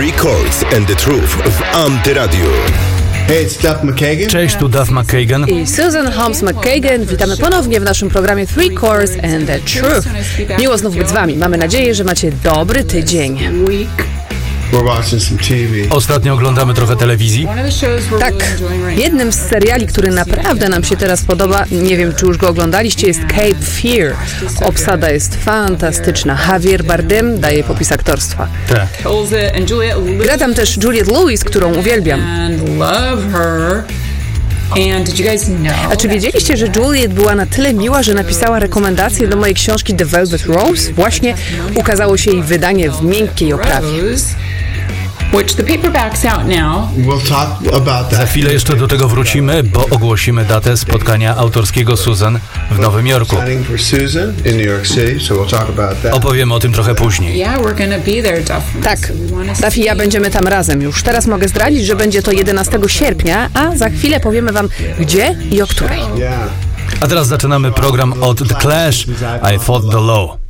Three Chords and the Truth w Antyradiu. Hey, it's Duff McKagan. Cześć, tu Duff McKagan I Susan Holmes McKagan. Witamy ponownie w naszym programie Three Chords and the Truth. Miło znów być z wami. Mamy nadzieję, że macie dobry tydzień. We're watching some TV. Ostatnio oglądamy trochę telewizji. Tak, jednym z seriali, który naprawdę nam się teraz podoba, nie wiem czy już go oglądaliście, jest Cape Fear. Obsada jest fantastyczna. Javier Bardem daje popis aktorstwa. Tak. Gra tam też Juliette Lewis, którą uwielbiam. A czy wiedzieliście, że Juliette była na tyle miła, że napisała rekomendację do mojej książki The Velvet Rose? Właśnie ukazało się jej wydanie w miękkiej oprawie. We'll talk about Za that. chwilę jeszcze do tego wrócimy, bo ogłosimy datę spotkania autorskiego Susan w Nowym Jorku. Signing for Susan in New York City, so we'll talk about that. Opowiemy o tym trochę później. Tak, Duff i ja będziemy tam razem. Już teraz mogę zdradzić, że będzie to 11 sierpnia, a za chwilę powiemy wam gdzie i o której. Yeah. A teraz zaczynamy program od The Clash, I Fought the Law.